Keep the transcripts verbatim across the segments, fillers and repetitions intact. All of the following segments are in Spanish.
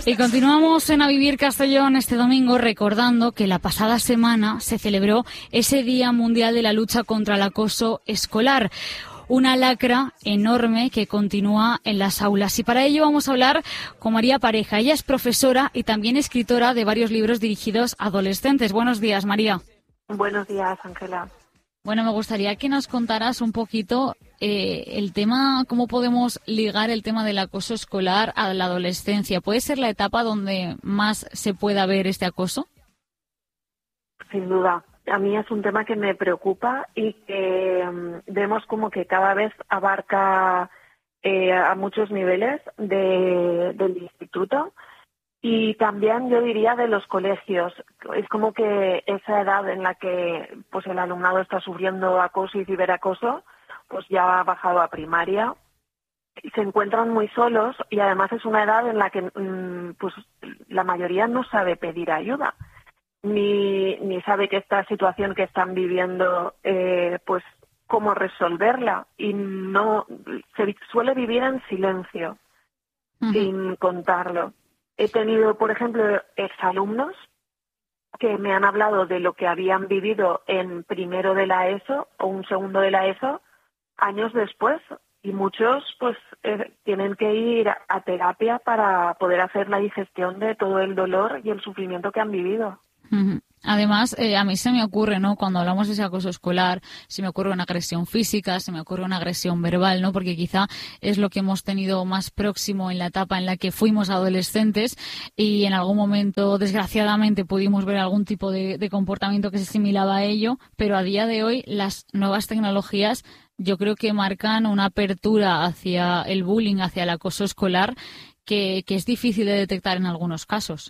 Y continuamos en A Vivir Castellón este domingo recordando que la pasada semana se celebró ese Día Mundial de la Lucha contra el Acoso Escolar. Una lacra enorme que continúa en las aulas. Y para ello vamos a hablar con María Pareja. Ella es profesora y también escritora de varios libros dirigidos a adolescentes. Buenos días, María. Buenos días, Ángela. Bueno, me gustaría que nos contaras un poquito eh, el tema, cómo podemos ligar el tema del acoso escolar a la adolescencia. ¿Puede ser la etapa donde más se pueda ver este acoso? Sin duda. A mí es un tema que me preocupa y que um, vemos como que cada vez abarca eh, a muchos niveles de, del instituto y también yo diría de los colegios. Es como que esa edad en la que pues el alumnado está sufriendo acoso y ciberacoso pues ya ha bajado a primaria y se encuentran muy solos y además es una edad en la que um, pues la mayoría no sabe pedir ayuda. Ni, ni sabe que esta situación que están viviendo, eh, pues, cómo resolverla. Y no se suele vivir en silencio, uh-huh. sin contarlo. He tenido, por ejemplo, exalumnos que me han hablado de lo que habían vivido en primero de la ESO o un segundo de la ESO años después. Y muchos, pues, eh, tienen que ir a, a terapia para poder hacer la digestión de todo el dolor y el sufrimiento que han vivido. Además, eh, a mí se me ocurre, ¿no? Cuando hablamos de ese acoso escolar, se me ocurre una agresión física, se me ocurre una agresión verbal, ¿no? Porque quizá es lo que hemos tenido más próximo en la etapa en la que fuimos adolescentes y en algún momento, desgraciadamente, pudimos ver algún tipo de, de comportamiento que se asimilaba a ello, pero a día de hoy las nuevas tecnologías yo creo que marcan una apertura hacia el bullying, hacia el acoso escolar, que, que es difícil de detectar en algunos casos.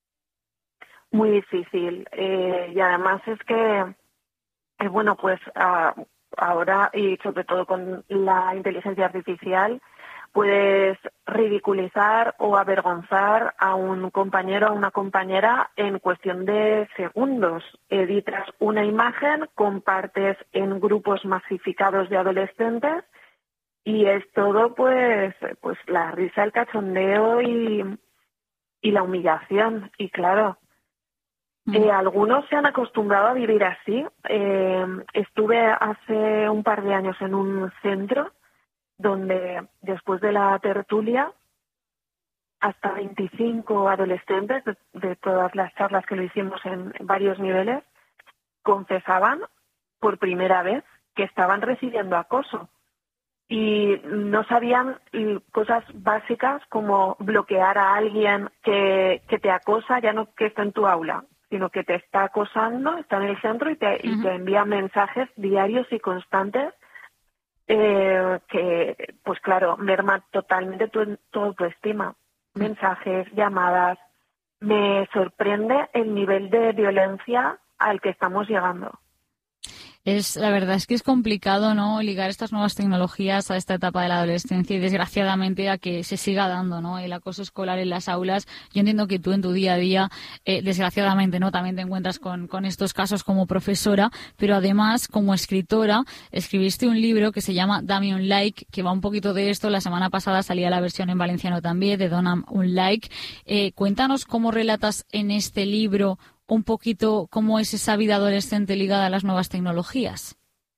Muy difícil eh, y además es que, eh, bueno, pues uh, ahora y sobre todo con la inteligencia artificial puedes ridiculizar o avergonzar a un compañero o a una compañera en cuestión de segundos. Editas una imagen, compartes en grupos masificados de adolescentes y es todo pues, pues la risa, el cachondeo y, y la humillación. Y claro, Eh, algunos se han acostumbrado a vivir así. Eh, estuve hace un par de años en un centro donde después de la tertulia hasta veinticinco adolescentes de, de todas las charlas que lo hicimos en, en varios niveles confesaban por primera vez que estaban recibiendo acoso y no sabían cosas básicas como bloquear a alguien que, que te acosa, ya no que está en tu aula, sino que te está acosando, está en el centro y te, uh-huh. y te envía mensajes diarios y constantes eh, que, pues claro, merma totalmente tu, tu autoestima. Mensajes, llamadas. Me sorprende el nivel de violencia al que estamos llegando. Es, la verdad es que es complicado, ¿no?, ligar estas nuevas tecnologías a esta etapa de la adolescencia y desgraciadamente a que se siga dando, ¿no?, el acoso escolar en las aulas. Yo entiendo que tú en tu día a día, eh, desgraciadamente, ¿no?, también te encuentras con, con estos casos como profesora, pero además como escritora escribiste un libro que se llama Dame un like, que va un poquito de esto. La semana pasada salía la versión en valenciano también de Dona'm un like. Eh, cuéntanos cómo relatas en este libro un poquito cómo es esa vida adolescente ligada a las nuevas tecnologías.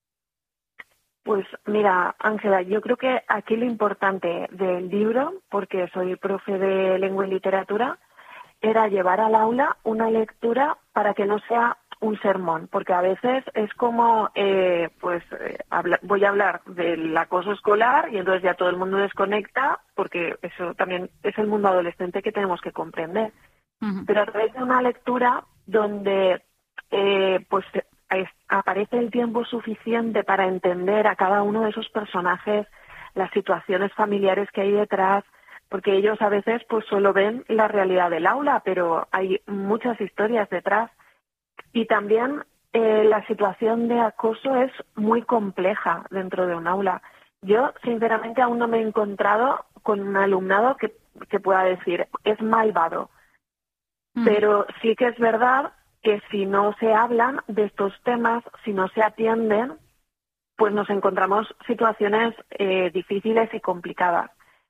Pues mira, Ángela, yo creo que aquí lo importante del libro, porque soy profe de lengua y literatura, era llevar al aula una lectura para que no sea un sermón, porque a veces es como, eh, pues eh, habla, voy a hablar del acoso escolar y entonces ya todo el mundo desconecta, porque eso también es el mundo adolescente que tenemos que comprender. Uh-huh. Pero a través de una lectura donde eh, pues es, aparece el tiempo suficiente para entender a cada uno de esos personajes, las situaciones familiares que hay detrás, porque ellos a veces pues solo ven la realidad del aula, pero hay muchas historias detrás. Y también eh, la situación de acoso es muy compleja dentro de un aula. Yo, sinceramente, aún no me he encontrado con un alumnado que, que pueda decir, es malvado. Mm. Pero sí que es verdad que si no se hablan de estos temas, si no se atienden, pues nos encontramos situaciones eh, difíciles y complicadas.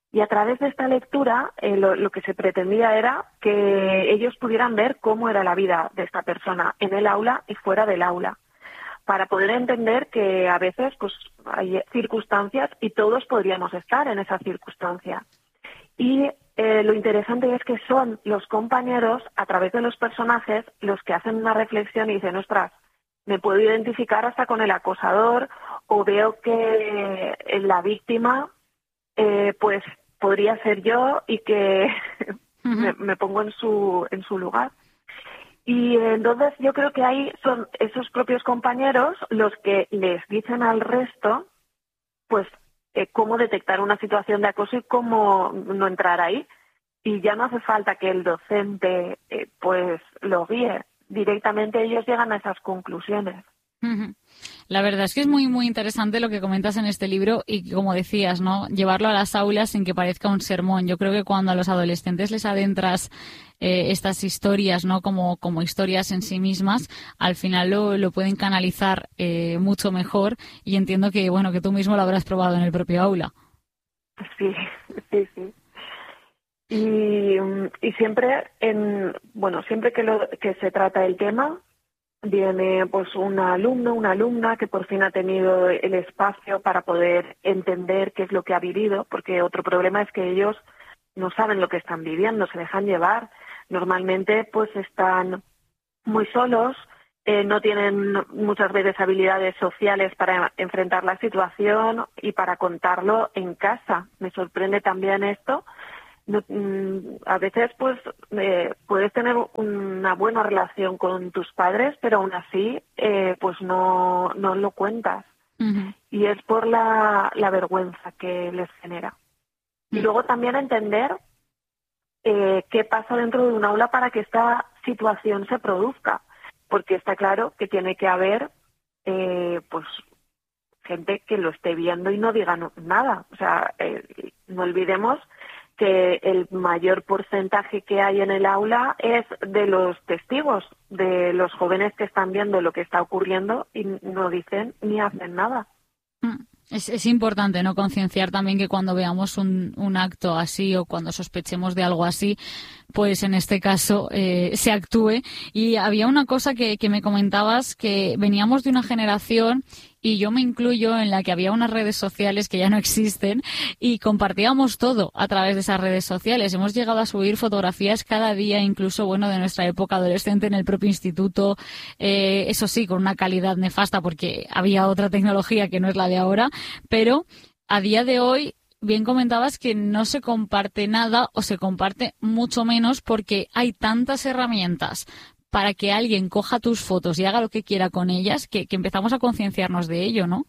Y a través de esta lectura eh, lo, lo que se pretendía era que ellos pudieran ver cómo era la vida de esta persona en el aula y fuera del aula, para poder entender que a veces pues hay circunstancias y todos podríamos estar en esa circunstancia. Y eh, lo interesante es que son los compañeros, a través de los personajes, los que hacen una reflexión y dicen, ostras, me puedo identificar hasta con el acosador, o veo que la víctima eh, pues podría ser yo y que uh-huh. me, me pongo en su en su lugar. Y entonces yo creo que ahí son esos propios compañeros los que les dicen al resto pues eh, cómo detectar una situación de acoso y cómo no entrar ahí. Y ya no hace falta que el docente eh, pues lo guíe, directamente ellos llegan a esas conclusiones. Uh-huh. La verdad es que es muy muy interesante lo que comentas en este libro y, como decías, ¿no?, llevarlo a las aulas sin que parezca un sermón. Yo creo que cuando a los adolescentes les adentras eh, estas historias, ¿no?, como, como historias en sí mismas, al final lo, lo pueden canalizar eh, mucho mejor, y entiendo que, bueno, que tú mismo lo habrás probado en el propio aula. Sí, sí, sí. Y, y siempre, en bueno, siempre que, lo, que se trata el tema, viene pues un alumno, una alumna que por fin ha tenido el espacio para poder entender qué es lo que ha vivido, porque otro problema es que ellos no saben lo que están viviendo, se dejan llevar. Normalmente pues están muy solos, eh, no tienen muchas veces habilidades sociales para enfrentar la situación y para contarlo en casa. Me sorprende también esto. No, a veces pues eh, puedes tener una buena relación con tus padres, pero aún así eh, pues no, no lo cuentas. Uh-huh. Y es por la, la vergüenza que les genera. Uh-huh. Y luego también entender eh, qué pasa dentro de un aula para que esta situación se produzca, porque está claro que tiene que haber eh, pues gente que lo esté viendo y no diga no, nada. O sea, eh, no olvidemos que el mayor porcentaje que hay en el aula es de los testigos, de los jóvenes que están viendo lo que está ocurriendo y no dicen ni hacen nada. Es, es importante, ¿no?, concienciar también que cuando veamos un, un acto así o cuando sospechemos de algo así, pues en este caso eh, se actúe. Y había una cosa que, que me comentabas, que veníamos de una generación, y yo me incluyo, en la que había unas redes sociales que ya no existen y compartíamos todo a través de esas redes sociales. Hemos llegado a subir fotografías cada día, incluso, bueno, de nuestra época adolescente en el propio instituto, eh, eso sí, con una calidad nefasta porque había otra tecnología que no es la de ahora, pero a día de hoy, bien comentabas que no se comparte nada o se comparte mucho menos porque hay tantas herramientas para que alguien coja tus fotos y haga lo que quiera con ellas, que, que empezamos a concienciarnos de ello, ¿no?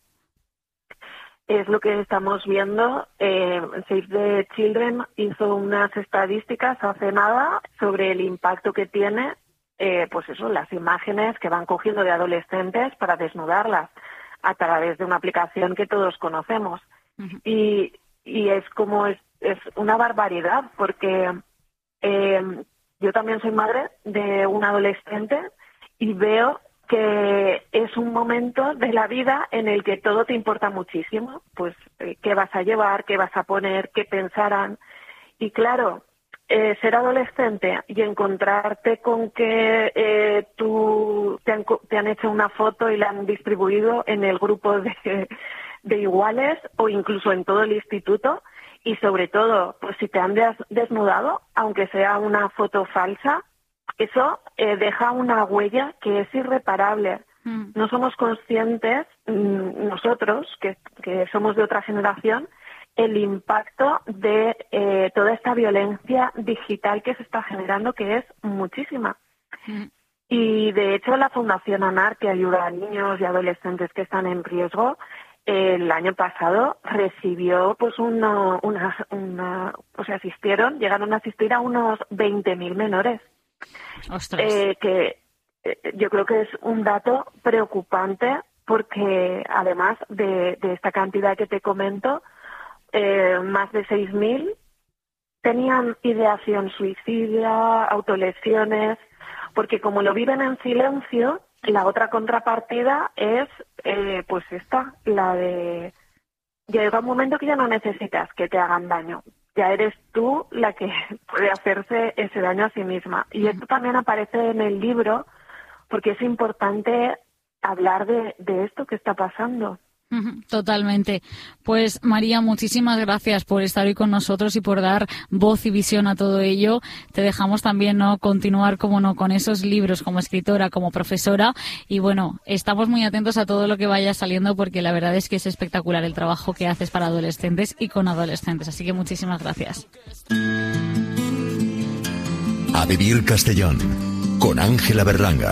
Es lo que estamos viendo. Eh, Save the Children hizo unas estadísticas hace nada sobre el impacto que tiene, eh, pues eso, las imágenes que van cogiendo de adolescentes para desnudarlas a través de una aplicación que todos conocemos. Uh-huh. Y, y es como, es, es una barbaridad, porque eh, yo también soy madre de un adolescente y veo que es un momento de la vida en el que todo te importa muchísimo, pues eh, qué vas a llevar, qué vas a poner, qué pensarán. Y claro, eh, ser adolescente y encontrarte con que eh, tú te han, te han hecho una foto y la han distribuido en el grupo de, de iguales o incluso en todo el instituto, y sobre todo, pues si te han des- desnudado, aunque sea una foto falsa, eso eh, deja una huella que es irreparable. Mm. No somos conscientes, mmm, nosotros, que, que somos de otra generación, el impacto de eh, toda esta violencia digital que se está generando, que es muchísima. Mm. Y de hecho la Fundación ANAR, que ayuda a niños y adolescentes que están en riesgo, el año pasado recibió pues una, una, una o sea, asistieron, llegaron a asistir a unos veinte mil menores. Ostras. Eh, que eh, yo creo que es un dato preocupante, porque además de, de esta cantidad que te comento, eh, más de seis mil tenían ideación suicida, autolesiones, porque como lo viven en silencio, la otra contrapartida es, eh, pues esta, la de... Llega un momento que ya no necesitas que te hagan daño. ya eres tú la que puede hacerse ese daño a sí misma. Y esto también aparece en el libro porque es importante hablar de, de esto que está pasando. Totalmente. Pues María, muchísimas gracias por estar hoy con nosotros y por dar voz y visión a todo ello. Te dejamos también no continuar, como no, con esos libros como escritora, como profesora, y bueno, estamos muy atentos a todo lo que vaya saliendo porque la verdad es que es espectacular el trabajo que haces para adolescentes y con adolescentes, así que muchísimas gracias. A Vivir Castellón con Ángela Berlanga.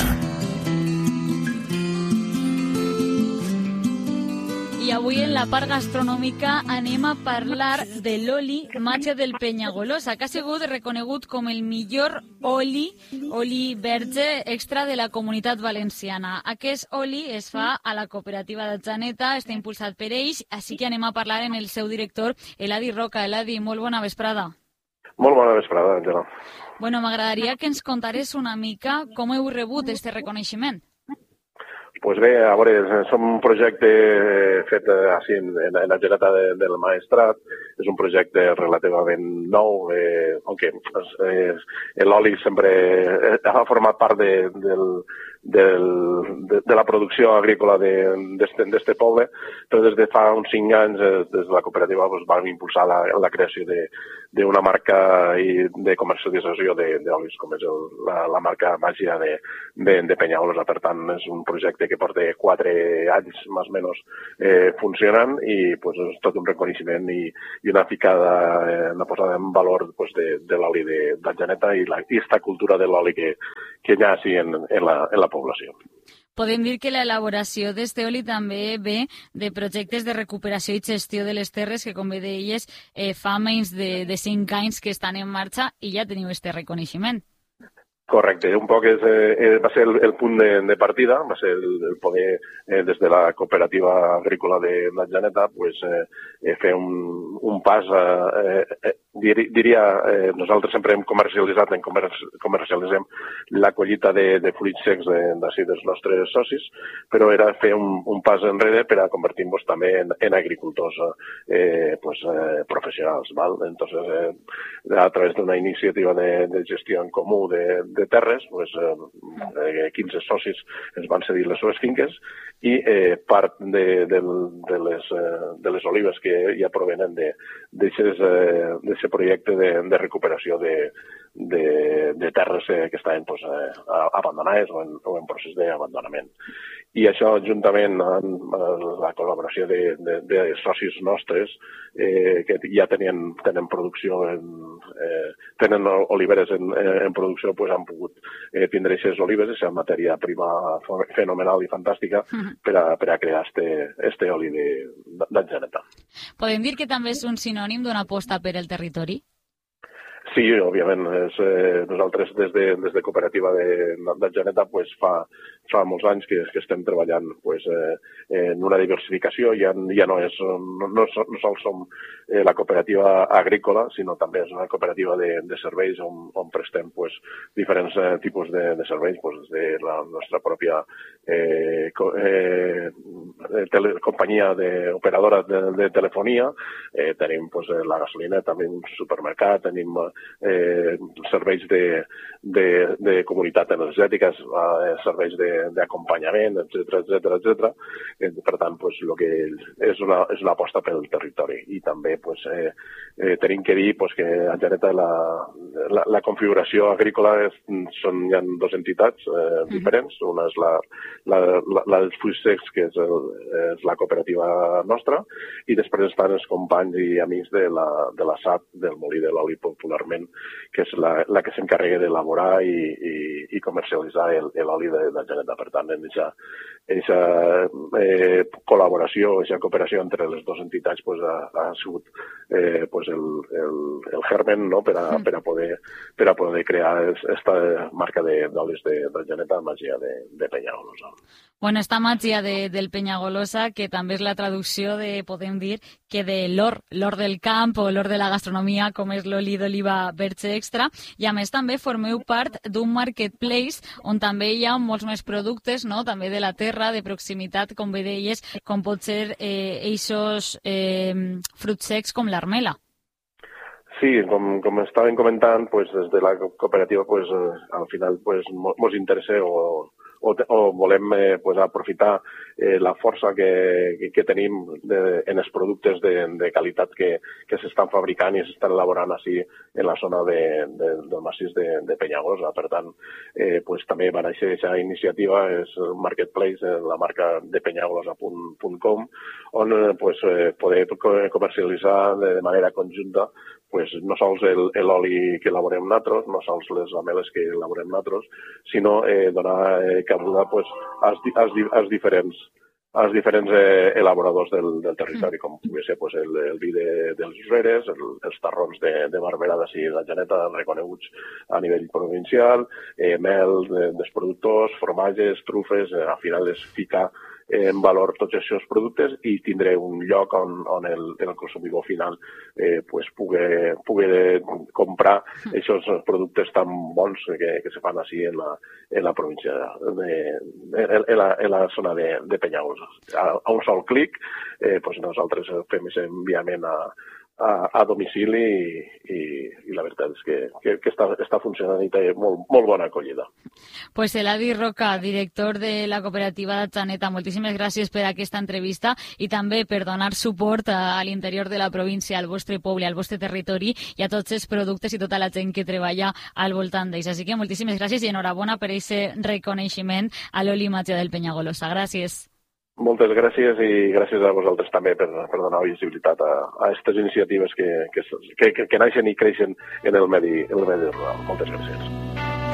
I avui en la part gastronòmica anem a parlar de l'oli Matxa del Penyagolosa, que ha sigut reconegut com el millor oli, oli verge extra de la Comunitat Valenciana. Aquest oli es fa a la cooperativa d'Atzeneta, està impulsat per ells, així que anem a parlar amb el seu director, Eladi Roca. Eladi, molt bona vesprada. Molt bona vesprada, Àngela. Bueno, m'agradaria que ens contares una mica com heu rebut este reconeixement. Pues bé, a veure, som un projecte fet així en, en, en la geneta de, del Maestrat. És un projecte relativament nou, eh, aunque eh, l'oli sempre ha format part de, del, del, de, de la producció agrícola d'este poble, però des de fa uns cinc anys, des de la cooperativa, pues, vam impulsar la, la creació d'una marca i de comercialització d'olis, com és el, la, la marca Màgia de, de, de Penyagolosa. Per tant, és un projecte que porta quatre anys, més o menys, eh, funcionant, i pues, és tot un reconeixement i, i una ficada, eh, una posada en valor pues, de, de l'oli d'Atzeneta i aquesta cultura de l'oli que, que hi ha així en, en, la, en la població. Podem dir que l'elaboració d'este oli també ve de projectes de recuperació i gestió de les terres que, com bé deies, eh, fa menys de, de cinc anys que estan en marxa i ja teniu este reconeixement. Correcte, un poc és, eh, va ser el, el punt de, de partida, va ser el, el poder, eh, des de la cooperativa agrícola de l'Atzeneta, pues, eh, fer un, un pas, eh, eh, dir, diria, eh, nosaltres sempre hem comercialitzat, en comerç, comercialitzem la collita de, de fruits secs de, de, dels nostres socis, però era fer un, un pas enrere per a convertir-nos també en, en agricultors eh, pues, eh, professionals. Val? Entonces, eh, a través d'una iniciativa de, de gestió en comú de, de terres, pues, eh, quinze socis ens van cedir les seves finques i eh, part de, de, de, les, eh, de les olives que ja provenen d'aquest eh, projecte de, de recuperació de, de, de terres eh, que estaven pues, eh, abandonades o en, o en procés d'abandonament. I això, juntament amb la col·laboració de, de, de socis nostres eh, que ja tenien, tenen producció, en, eh, tenen oliveres en, en producció, pues han pogut eh, tindre aquestes olives, aquesta matèria prima fenomenal i fantàstica uh-huh. per, a, per a crear este, este oli d'Atzeneta. Podem dir que també és un sinònim d'una aposta per el territori? Sí, òbviament. És, eh, nosaltres des de, des de cooperativa d'Atzeneta pues, fa, fa molts anys que, que estem treballant pues, eh, en una diversificació. Ja, ja no, és, no, no, no sols som eh, la cooperativa agrícola, sinó també és una cooperativa de, de serveis on, on prestem pues, diferents eh, tipus de, de serveis, pues, des de la nostra pròpia eh, co, eh, tele, companyia de, operadora de, de telefonia, eh, tenim pues, la gasolina, també un supermercat, tenim Eh, serveis de, de, de comunitat energètica, eh, serveis d'acompanyament, etcètera, etcètera, etcètera. Eh, per tant, pues, lo que és una, és una aposta pel territori. I també pues, eh, eh, tenim que dir pues, que a Atzeneta la, la, la configuració agrícola és, són, hi ha dues entitats eh, diferents. Una és la, la, la, la dels fruits secs, que és, el, és la cooperativa nostra, i després estan els companys i amics de la, de la S A P, del Molí de l'Oli popularment, que és la, la que s'encarrega d'elaborar i, i, i comercialitzar l'oli d'Atzeneta. Per tant, en aquesta eh, col·laboració, aquesta cooperació entre les dues entitats pues, ha, ha sigut eh, pues, el, el, el germen, no? per, a, per, a poder, per a poder crear aquesta marca d'olis d'Atzeneta, Màgia de, de Penyagolosa. Bueno, esta màgia de, del Penyagolosa, que també és la traducció de, podem dir, que de l'or, l'or del camp o l'or de la gastronomia, com és l'oli d'oliva verge extra, i a més també formeu part d'un marketplace on també hi ha molts més productes, no? També de la terra, de proximitat, com bé deies, com pot ser eh, eixos eh, fruits secs com l'armela. Sí, com, com estaven comentant, pues, des de la cooperativa pues, al final pues, mos interessa o, o, o volem eh, pues, aprofitar eh, la força que, que, que tenim de, en els productes de, de qualitat que, que s'estan fabricant i s'estan elaborant així en la zona de, de, del massís de, de Peñagosa. Per tant, eh, pues, també va néixer aquesta iniciativa, és el Marketplace, eh, la marca de peñagosa punt com, on eh, pues, eh, poder comercialitzar de, de manera conjunta pues, no sols l'oli que elaborem nosaltres, no sols les lameles que elaborem nosaltres, sinó eh, donar eh, cabuda pues, als, als, als diferents als diferents eh, elaboradors del, del territori, com pugui ser pues, el, el vi de, dels Useres, el, els tarrons de, de Barberà d'ací de Janeta, reconeguts a nivell provincial, eh, mel de, dels productors, formatges, trufes, eh, al final és ficar en valor tots aquests productes i tindré un lloc on, on el, el consumidor final eh, pues, pugui, pugui comprar aquests productes tan bons que, que se fan així en la, en la província, de, de, en, la, en la zona de, de Peñagosa. A, a un sol clic, eh, pues nosaltres fem aquest enviament a, a, a domicili i, i, i la veritat és que, que, que està, està funcionant i té molt, molt bona acollida. Pues Eladi Roca, director de la cooperativa de Janeta, moltíssimes gràcies per aquesta entrevista i també per donar suport a, a l'interior de la província, al vostre poble, al vostre territori i a tots els productes i tota la gent que treballa al voltant d'ells. Així que moltíssimes gràcies i enhorabona per aquest reconeixement a l'oli imatge del Peñagolosa. Gràcies. Moltes gràcies i gràcies a vosaltres també per, per donar visibilitat a aquestes iniciatives que, que, que, que naixen i creixen en el medi, en el medi rural. Moltes gràcies.